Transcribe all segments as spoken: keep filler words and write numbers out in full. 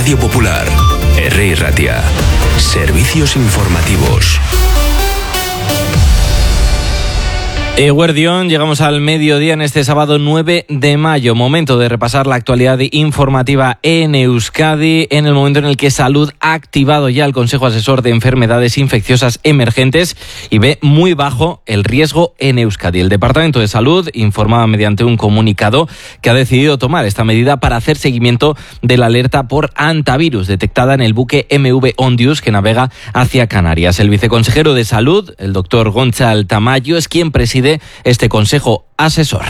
Radio Popular, Herri Ratia. Servicios informativos. Eguerdión, llegamos al mediodía en este sábado nueve de mayo, momento de repasar la actualidad informativa en Euskadi, en el momento en el que Salud ha activado ya el Consejo Asesor de Enfermedades Infecciosas Emergentes y ve muy bajo el riesgo en Euskadi. El Departamento de Salud informaba mediante un comunicado que ha decidido tomar esta medida para hacer seguimiento de la alerta por hantavirus detectada en el buque M V Ondius que navega hacia Canarias. El viceconsejero de Salud, el doctor Gontzal Tamayo, es quien preside este Consejo Asesor.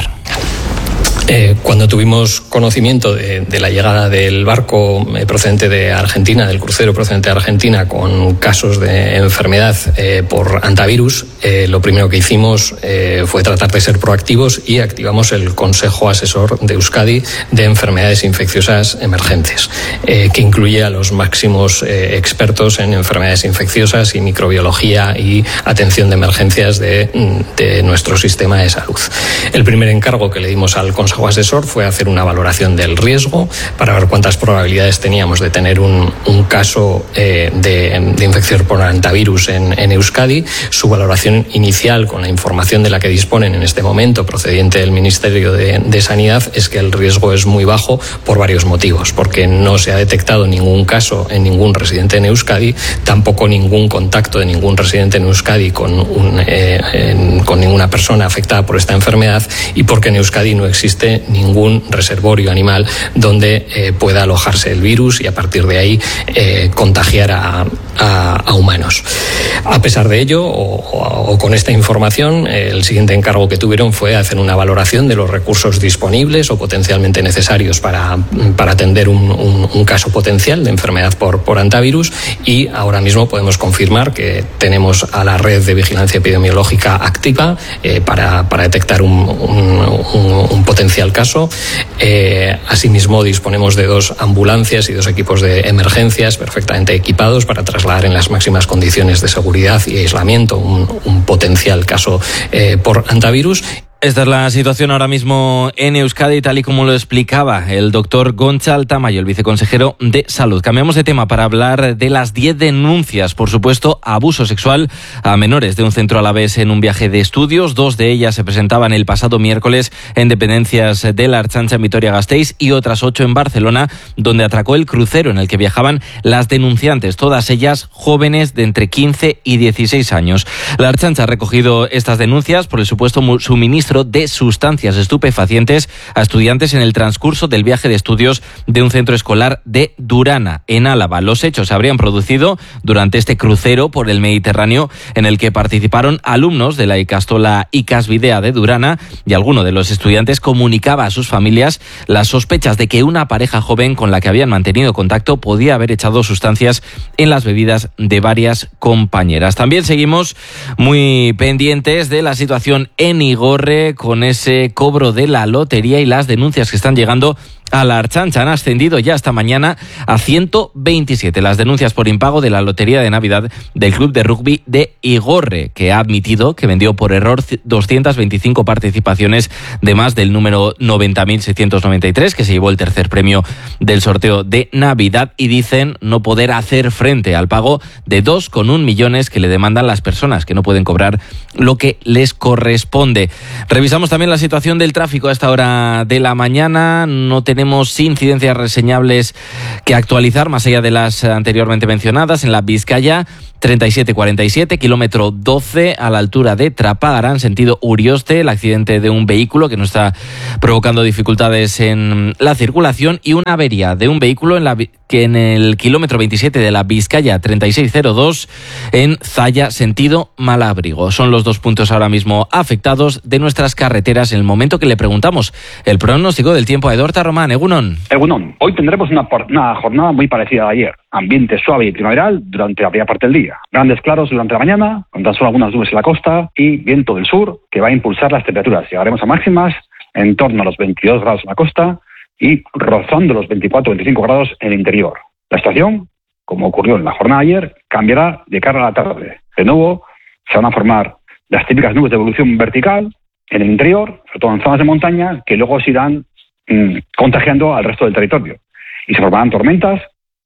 Eh, cuando tuvimos conocimiento de, de la llegada del barco eh, procedente de Argentina, del crucero procedente de Argentina, con casos de enfermedad eh, por hantavirus, eh, lo primero que hicimos eh, fue tratar de ser proactivos y activamos el Consejo Asesor de Euskadi de Enfermedades Infecciosas Emergentes, eh, que incluye a los máximos eh, expertos en enfermedades infecciosas y microbiología y atención de emergencias de, de nuestro sistema de salud. El primer encargo que le dimos al Consejo Asesor fue hacer una valoración del riesgo para ver cuántas probabilidades teníamos de tener un, un caso eh, de, de infección por hantavirus en, en Euskadi. Su valoración inicial, con la información de la que disponen en este momento procedente del Ministerio de, de Sanidad, es que el riesgo es muy bajo por varios motivos, porque no se ha detectado ningún caso en ningún residente en Euskadi, tampoco ningún contacto de ningún residente en Euskadi con, un, eh, en, con ninguna persona afectada por esta enfermedad, y porque en Euskadi no existe ningún reservorio animal donde eh, pueda alojarse el virus y a partir de ahí eh, contagiar a, a, a humanos. A pesar de ello, o, o, o con esta información, eh, el siguiente encargo que tuvieron fue hacer una valoración de los recursos disponibles o potencialmente necesarios para, para atender un, un, un caso potencial de enfermedad por, por hantavirus, y ahora mismo podemos confirmar que tenemos a la red de vigilancia epidemiológica activa eh, para, para detectar un, un, un, un potencial caso. Eh, asimismo, disponemos de dos ambulancias y dos equipos de emergencias perfectamente equipados para trasladar en las máximas condiciones de seguridad y aislamiento un, un potencial caso eh, por hantavirus. Esta es la situación ahora mismo en Euskadi, tal y como lo explicaba el doctor Gontzal Tamayo, el viceconsejero de Salud. Cambiamos de tema para hablar de las diez denuncias, por supuesto, abuso sexual a menores de un centro alavés en un viaje de estudios. Dos de ellas se presentaban el pasado miércoles en dependencias de la Ertzaintza en Vitoria-Gasteiz y otras ocho en Barcelona, donde atracó el crucero en el que viajaban las denunciantes, todas ellas jóvenes de entre quince y dieciséis años. La Ertzaintza ha recogido estas denuncias por el supuesto suministro de sustancias estupefacientes a estudiantes en el transcurso del viaje de estudios de un centro escolar de Durana, en Álava. Los hechos se habrían producido durante este crucero por el Mediterráneo en el que participaron alumnos de la Ikastola Ikasbidea de Durana, y alguno de los estudiantes comunicaba a sus familias las sospechas de que una pareja joven con la que habían mantenido contacto podía haber echado sustancias en las bebidas de varias compañeras. También seguimos muy pendientes de la situación en Igorre, con ese cobro de la lotería y las denuncias que están llegando a la Ertzaintza. Han ascendido ya esta mañana a ciento veintisiete las denuncias por impago de la lotería de Navidad del club de rugby de Igorre, que ha admitido que vendió por error doscientas veinticinco participaciones de más del número noventa mil seiscientos noventa y tres, que se llevó el tercer premio del sorteo de Navidad, y dicen no poder hacer frente al pago de dos coma uno millones que le demandan las personas que no pueden cobrar lo que les corresponde. Revisamos también la situación del tráfico a esta hora de la mañana. No tenemos Tenemos incidencias reseñables que actualizar, más allá de las anteriormente mencionadas. En la Vizcaya, treinta y siete cuarenta y siete, kilómetro doce, a la altura de Trapagarán, sentido Urioste, el accidente de un vehículo que nos está provocando dificultades en la circulación, y una avería de un vehículo en la que en el kilómetro veintisiete de la Vizcaya treinta y seis cero dos, en Zalla, sentido Malabrigo. Son los dos puntos ahora mismo afectados de nuestras carreteras en el momento que le preguntamos el pronóstico del tiempo a Edorta Román. Egunon. Egunon. Hoy tendremos una, una jornada muy parecida a ayer. Ambiente suave y primaveral durante la primera parte del día. Grandes claros durante la mañana, con tan solo algunas nubes en la costa, y viento del sur que va a impulsar las temperaturas. Llegaremos a máximas en torno a los veintidós grados en la costa y rozando los veinticuatro a veinticinco grados en el interior. La estación, como ocurrió en la jornada de ayer, cambiará de cara a la tarde. De nuevo, se van a formar las típicas nubes de evolución vertical en el interior, sobre todo en zonas de montaña, que luego se irán mmm, contagiando al resto del territorio. Y se formarán tormentas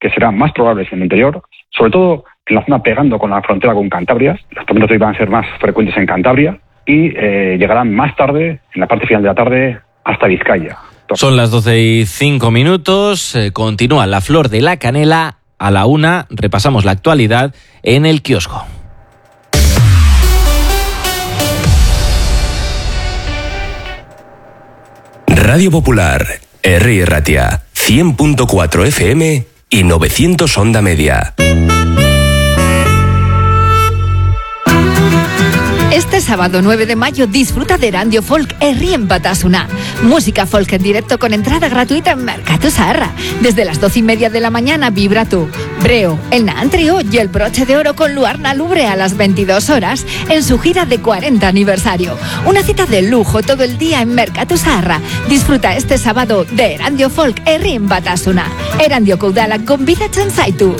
que serán más probables en el interior, sobre todo en la zona pegando con la frontera con Cantabria. Las tormentas hoy van a ser más frecuentes en Cantabria y eh, llegarán más tarde, en la parte final de la tarde, hasta Vizcaya. Son las doce y cinco minutos, eh, continúa la flor de la canela. A la una repasamos la actualidad en el kiosco. Radio Popular, Herri Ratia, cien punto cuatro F M y novecientos onda media. Este sábado nueve de mayo disfruta de Erandio Folk Herri en Batasuna. Música folk en directo con entrada gratuita en Mercatu Zaharra. Desde las doce y media de la mañana vibra tú, Breo, el Nahán Trio y el Broche de Oro con Luarna Lubre a las veintidós horas en su gira de cuarenta aniversario. Una cita de lujo todo el día en Mercatu Zaharra. Disfruta este sábado de Erandio Folk Herri en Batasuna. Erandio Koudala con Vida Chanzaitu.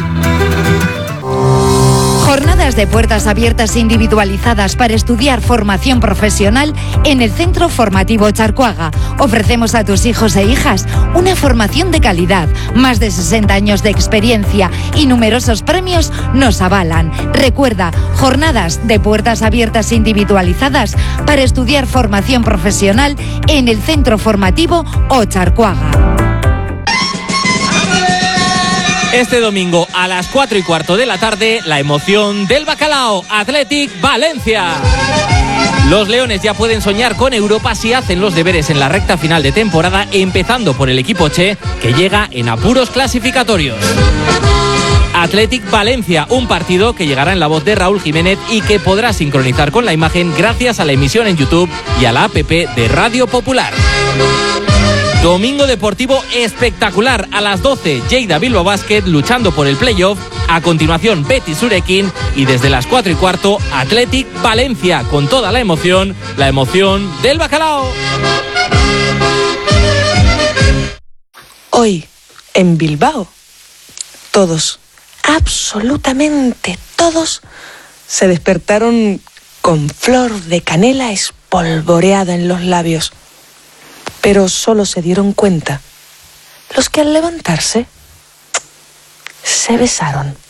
Jornadas de puertas abiertas individualizadas para estudiar formación profesional en el Centro Formativo Charcoaga. Ofrecemos a tus hijos e hijas una formación de calidad. Más de sesenta años de experiencia y numerosos premios nos avalan. Recuerda, jornadas de puertas abiertas individualizadas para estudiar formación profesional en el Centro Formativo Ocharcoaga. Este domingo a las cuatro y cuarto de la tarde, la emoción del Bacalao, Athletic Valencia. Los leones ya pueden soñar con Europa si hacen los deberes en la recta final de temporada, empezando por el equipo Che, que llega en apuros clasificatorios. Athletic Valencia, un partido que llegará en la voz de Raúl Jiménez y que podrá sincronizar con la imagen gracias a la emisión en YouTube y a la app de Radio Popular. Domingo deportivo espectacular a las doce, Lleida Bilbao Basket luchando por el playoff. A continuación Betis Surekin y desde las cuatro y cuarto Athletic Valencia con toda la emoción, la emoción del Bacalao. Hoy en Bilbao todos, absolutamente todos, se despertaron con flor de canela espolvoreada en los labios. Pero solo se dieron cuenta los que al levantarse se besaron.